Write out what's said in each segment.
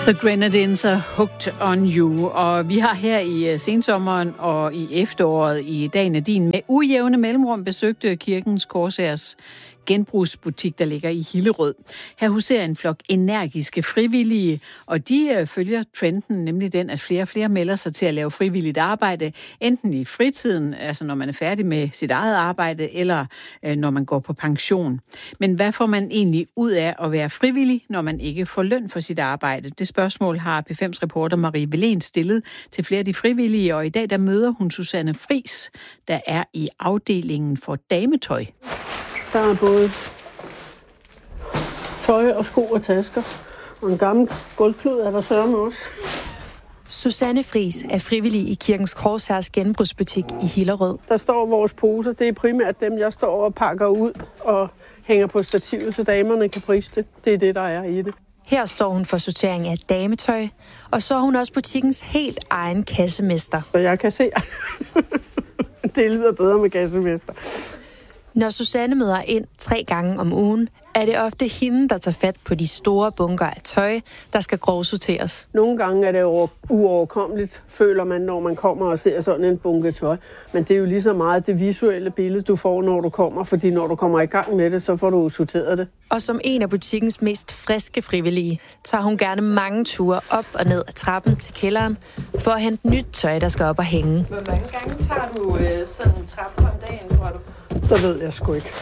The Grenadines are hooked on you, og vi har her i sensommeren og i efteråret i dag Nadine med ujævne mellemrum besøgt Kirkens Korshærs genbrugsbutik, der ligger i Hillerød. Her huserer en flok energiske frivillige, og de følger trenden, nemlig den, at flere og flere melder sig til at lave frivilligt arbejde, enten i fritiden, altså når man er færdig med sit eget arbejde, eller når man går på pension. Men hvad får man egentlig ud af at være frivillig, når man ikke får løn for sit arbejde? Det spørgsmål har P5's reporter Marie Velén stillet til flere af de frivillige, og i dag der møder hun Susanne Friis, der er i afdelingen for dametøj. Der er både tøj og sko og tasker, og en gammel gulvklud er der sørme også. Susanne Friis er frivillig i Kirkens Korshærs genbrugsbutik i Hillerød. Der står vores poser. Det er primært dem, jeg står og pakker ud og hænger på stativet, så damerne kan prise det. Det er det, der er i det. Her står hun for sortering af dametøj, og så er hun også butikkens helt egen kassemester. Så jeg kan se, det lyder bedre med kassemester. Når Susanne møder ind 3 gange om ugen, er det ofte hende, der tager fat på de store bunker af tøj, der skal grovsorteres. Nogle gange er det uoverkommeligt, føler man, når man kommer og ser sådan en bunke tøj. Men det er jo lige så meget det visuelle billede, du får, når du kommer. Fordi når du kommer i gang med det, så får du sorteret det. Og som en af butikkens mest friske frivillige, tager hun gerne mange ture op og ned ad trappen til kælderen, for at hente nyt tøj, der skal op og hænge. Hvor mange gange tager du sådan en trappe om dagen, tror du? Der ved jeg sgu ikke.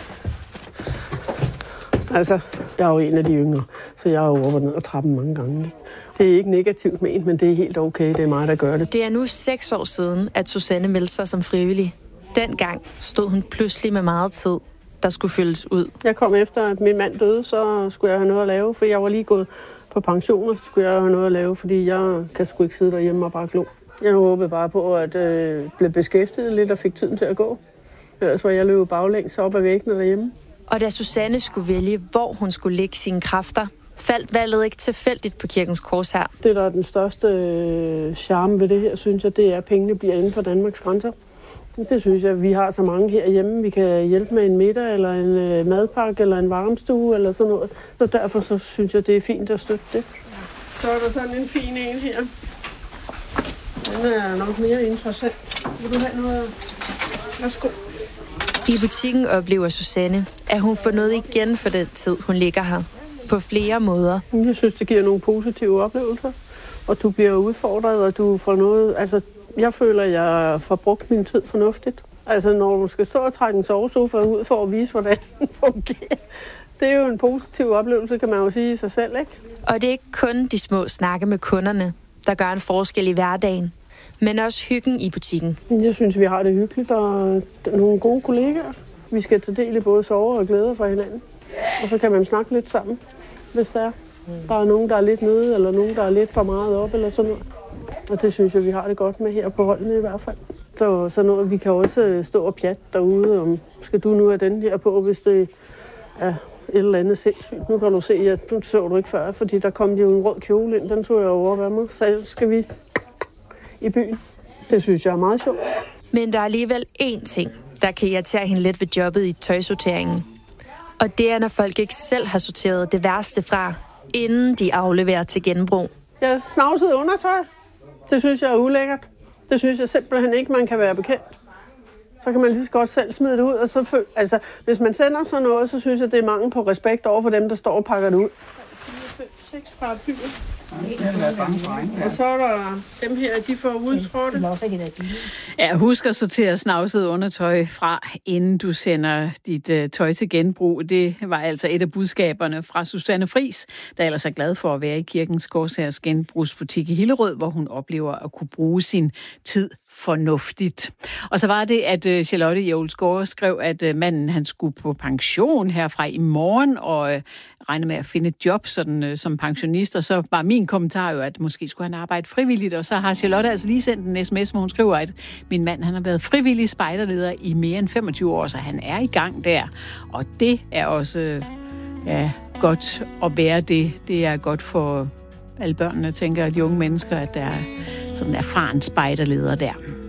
Altså, jeg er jo en af de yngre, så jeg er jo op og ned ad trappen mange gange. Ikke? Det er ikke negativt ment, men det er helt okay. Det er mig, der gør det. Det er nu 6 år siden, at Susanne meldte sig som frivillig. Dengang stod hun pludselig med meget tid, der skulle fyldes ud. Jeg kom efter, at min mand døde, så skulle jeg have noget at lave, for jeg var lige gået på pension, og så skulle jeg have noget at lave, fordi jeg kan sgu ikke sidde derhjemme og bare glo. Jeg håbede bare på, at blive beskæftiget lidt og fik tiden til at gå. Ellers var jeg løbet baglæns op ad væggene derhjemme. Og da Susanne skulle vælge, hvor hun skulle lægge sine kræfter, faldt valget ikke tilfældigt på Kirkens Korshær. Det, der er den største charme ved det her, synes jeg, det er, at pengene bliver inden for Danmarks grænser. Det synes jeg, vi har så mange herhjemme. Vi kan hjælpe med en middag, eller en madpakke, eller en varmestue, eller sådan noget. Så derfor så synes jeg, det er fint at støtte det. Ja. Så er der sådan en fin en her. Den er nok mere interessant. Vil du have noget? Værsgo. I butikken oplever Susanne, at hun får noget igen for den tid, hun ligger her. På flere måder. Jeg synes, det giver nogle positive oplevelser. Og du bliver udfordret, og du får noget... Altså, jeg føler, at jeg får brugt min tid fornuftigt. Altså, når du skal stå og trække en sovesofa ud for at vise, hvordan den fungerer. Det er jo en positiv oplevelse, kan man jo sige i sig selv, ikke? Og det er ikke kun de små snakke med kunderne, der gør en forskel i hverdagen, men også hyggen i butikken. Jeg synes, vi har det hyggeligt, og nogle gode kollegaer. Vi skal tage del i både sorger og glæder fra hinanden. Og så kan man snakke lidt sammen, hvis der er. Der er nogen, der er lidt nede, eller nogen, der er lidt for meget op, eller sådan noget. Og det synes jeg, vi har det godt med her på holdene i hvert fald. Så noget, vi kan også stå og pjatte derude, om skal du nu have den her på, hvis det er et eller andet sindssygt. Nu kan du se, at nu så du ikke før, fordi der kom jo en rød kjole ind, den tog jeg over med. Så skal vi i byen. Det synes jeg er meget sjovt. Men der er alligevel én ting, der kan irritere hende lidt ved jobbet i tøjsorteringen. Og det er, når folk ikke selv har sorteret det værste fra, inden de afleverer til genbrug. Jeg snavsede undertøj. Det synes jeg er ulækkert. Det synes jeg simpelthen ikke, man kan være bekendt. Så kan man lige så godt selv smide det ud. Og så altså, hvis man sender sådan noget, så synes jeg, det er mangel på respekt over for dem, der står og pakker det ud. 6 paraplyer. Og så er der dem her, de får udtrådte. Ja, husk at sortere snavset undertøj fra, inden du sender dit tøj til genbrug. Det var altså et af budskaberne fra Susanne Friis, der ellers er glad for at være i Kirkens Korshærs genbrugsbutik i Hillerød, hvor hun oplever at kunne bruge sin tid fornuftigt. Og så var det, at Charlotte Jolsgaard skrev, at manden han skulle på pension herfra i morgen, og regne med at finde et job sådan, som pensionist, og så var min kommentar jo, at måske skulle han arbejde frivilligt, og så har Charlotte altså lige sendt en sms, hvor hun skriver, at min mand han har været frivillig spejderleder i mere end 25 år, så han er i gang der, og det er også godt at være det. Det er godt for alle børnene, tænker de unge mennesker, at der er sådan en erfaren spejderleder der.